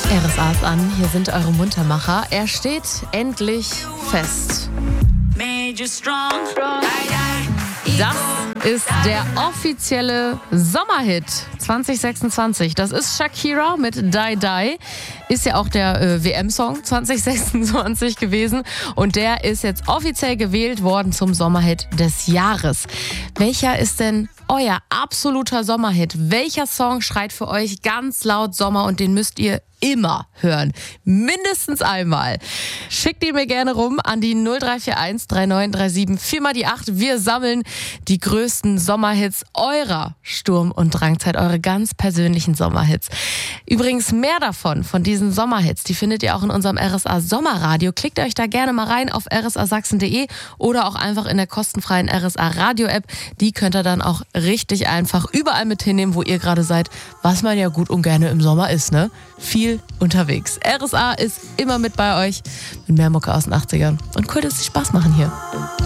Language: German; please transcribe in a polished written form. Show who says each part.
Speaker 1: RSA ist an, hier sind eure Muntermacher. Er steht endlich fest. Das ist der offizielle Sommerhit 2026. Das ist Shakira mit Die Die. Ist ja auch der WM-Song 2026 gewesen. Und der ist jetzt offiziell gewählt worden zum Sommerhit des Jahres. Welcher ist denn euer absoluter Sommerhit? Welcher Song schreit für euch ganz laut Sommer und den müsst ihr immer hören? Mindestens einmal. Schickt ihn mir gerne rum an die 0341 3937 4 mal die 8. Wir sammeln die größten Sommerhits eurer Sturm- und Drangzeit, eure ganz persönlichen Sommerhits. Übrigens mehr davon, von diesen Sommerhits, die findet ihr auch in unserem RSA Sommerradio. Klickt euch da gerne mal rein auf rsasachsen.de oder auch einfach in der kostenfreien RSA Radio App. Die könnt ihr dann auch richtig einfach überall mit hinnehmen, wo ihr gerade seid, was man ja gut und gerne im Sommer ist, ne? Viel unterwegs. RSA ist immer mit bei euch mit mehr Mucke aus den 80ern. Und cool, dass es Spaß machen hier.